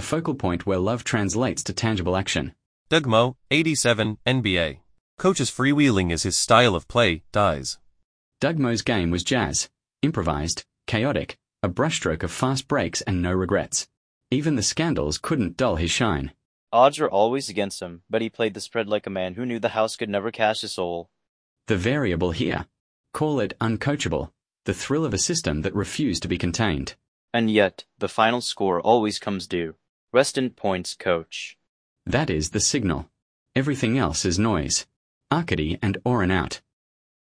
focal point where love translates to tangible action. Doug Moe, 87, NBA. Coach's freewheeling as his style of play dies. Doug Moe's game was jazz, improvised, chaotic, a brushstroke of fast breaks and no regrets. Even the scandals couldn't dull his shine. Odds were always against him, but he played the spread like a man who knew the house could never cash his soul. The variable here. Call it uncoachable, the thrill of a system that refused to be contained. And yet, the final score always comes due. Rest in points, coach. That is the signal. Everything else is noise. Arcady and Oren out.